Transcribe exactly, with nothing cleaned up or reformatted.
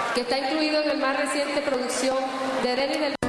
que está incluido en la más reciente producción de Denis del